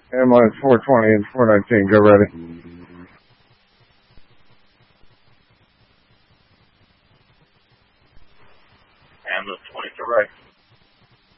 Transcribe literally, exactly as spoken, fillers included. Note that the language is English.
Ambulance four twenty and four nineteen, go ready. Ambulance twenty, correct.